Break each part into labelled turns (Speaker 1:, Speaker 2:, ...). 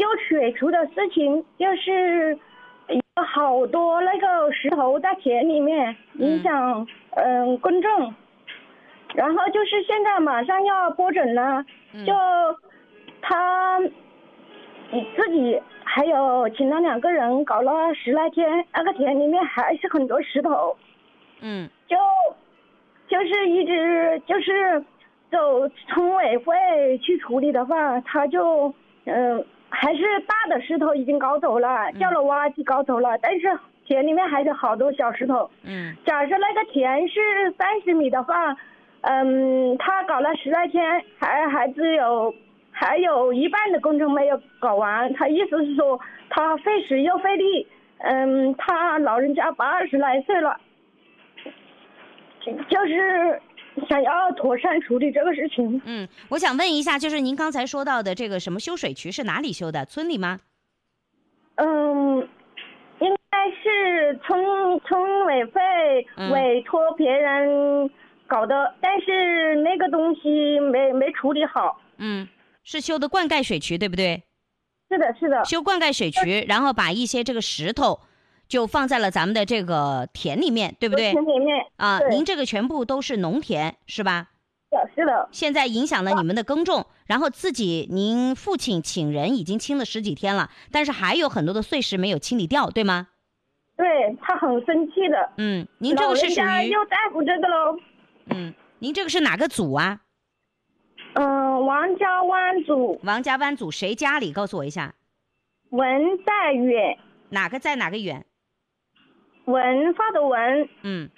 Speaker 1: 水处的事情，就是有好多那个石头在田里面影响公众，然后就是现在马上要播种了，就他自己还有请了2个人搞了10来天，那个田里面还是很多石头，就是一直就是走村委会去处理的话，他就还是大的石头已经搞走了，叫了挖机搞走了，但是田里面还是好多小石头。假设那个田是30米的话，他搞了10来天，还有一半的工程没有搞完。他意思是说，他费时又费力，他老人家80来岁了，就是想要妥善处理这个事情。
Speaker 2: 我想问一下，就是您刚才说到的这个什么修水渠是哪里修的？村里吗？
Speaker 1: 应该是村委会委托别人搞的，但是那个东西没处理好。
Speaker 2: 是修的灌溉水渠，对不对？
Speaker 1: 是的，是的。
Speaker 2: 修灌溉水渠，然后把一些这个石头就放在了咱们的这个田里面，对不对？
Speaker 1: 田里面
Speaker 2: 啊，您这个全部都是农田是吧？
Speaker 1: 是的。
Speaker 2: 现在影响了你们的耕种，然后您父亲请人已经清了10几天了，但是还有很多的碎石没有清理掉，对吗？
Speaker 1: 对，他很生气的。
Speaker 2: 您这个是属于
Speaker 1: 老人家又在乎这个喽。
Speaker 2: 您这个是哪个组啊？
Speaker 1: 王家湾组。
Speaker 2: 王家湾组谁家里？告诉我一下。
Speaker 1: 文在远。
Speaker 2: 哪个在哪个远？
Speaker 1: 文化的文。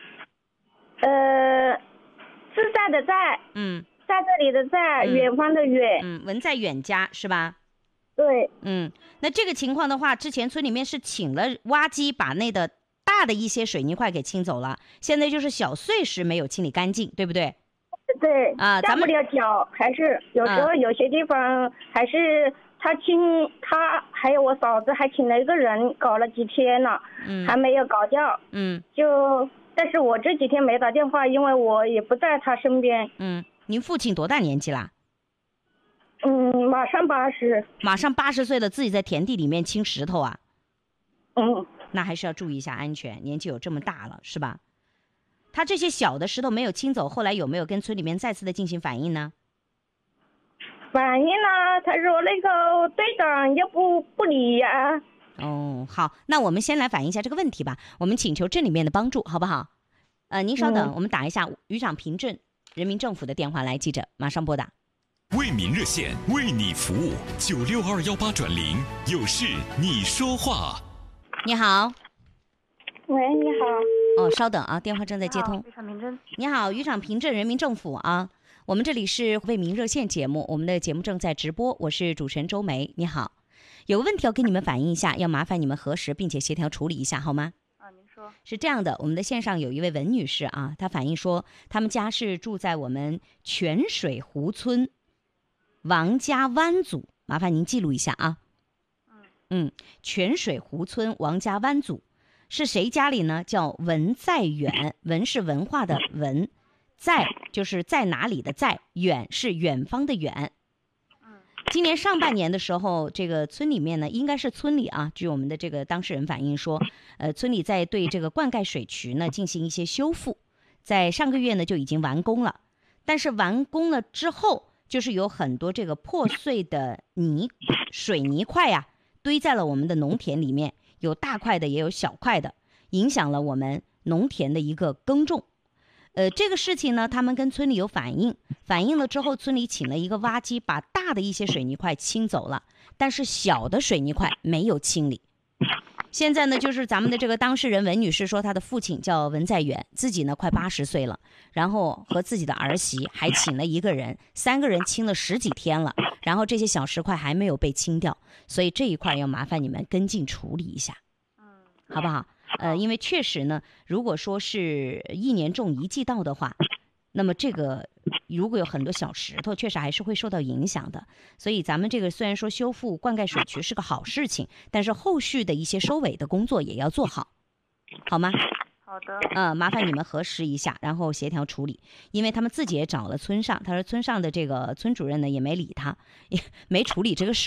Speaker 1: 自在的在。在这里的在，远方的远。
Speaker 2: 文在远家是吧？
Speaker 1: 对。
Speaker 2: 那这个情况的话，之前村里面是请了挖机把那个大的一些水泥块给清走了，现在就是小碎石没有清理干净，对不对？
Speaker 1: 对啊，咱们的脚还是有时候有些地方还是他还有我嫂子还请了一个人搞了几天了，还没有搞掉。但是我这几天没打电话，因为我也不在他身边。
Speaker 2: 您父亲多大年纪啦？
Speaker 1: 马上80。
Speaker 2: 马上80岁了，自己在田地里面清石头啊？那还是要注意一下安全，年纪有这么大了是吧？他这些小的石头没有清走，后来有没有跟村里面再次的进行反映呢？
Speaker 1: 反映了，他说那个队长又不理呀。
Speaker 2: 好，那我们先来反映一下这个问题吧，我们请求镇里面的帮助好不好？您稍等，我们打一下渔场平镇人民政府的电话来，记者马上拨打。
Speaker 3: 为民热线，为你服务，96218转0，有事你说话。
Speaker 2: 你好。
Speaker 1: 喂，你好。
Speaker 2: 稍等啊，电话正在接通。你好，渔场平镇人民政府啊，我们这里是为民热线节目，我们的节目正在直播，我是主持人周梅。你好，有个问题要跟你们反映一下，要麻烦你们核实并且协调处理一下好吗？
Speaker 4: 您说。
Speaker 2: 是这样的，我们的线上有一位文女士啊，她反映说他们家是住在我们泉水湖村王家湾组，麻烦您记录一下啊。泉水湖村王家湾组是谁家里呢？叫文在远，文是文化的文，在就是在哪里的在，远是远方的远。今年上半年的时候，这个村里面呢，应该是村里啊，据我们的这个当事人反映说，村里在对这个灌溉水渠呢进行一些修复，在上个月呢就已经完工了，但是完工了之后，就是有很多这个破碎的水泥块呀，堆在了我们的农田里面，有大块的也有小块的，影响了我们农田的一个耕种。这个事情呢，他们跟村里有反映了之后，村里请了一个挖机把大的一些水泥块清走了，但是小的水泥块没有清理。现在呢，就是咱们的这个当事人文女士说，她的父亲叫文在远，自己呢快80岁了，然后和自己的儿媳还请了一个人，3个人清了10几天了，然后这些小石块还没有被清掉，所以这一块要麻烦你们跟进处理一下，好不好？因为确实呢，如果说是1年种1季稻的话，那么这个如果有很多小石头，确实还是会受到影响的。所以咱们这个虽然说修复灌溉水渠是个好事情，但是后续的一些收尾的工作也要做好，好吗？
Speaker 4: 好的。
Speaker 2: 麻烦你们核实一下，然后协调处理。因为他们自己也找了村上，他说村上的这个村主任呢也没理他，也没处理这个事。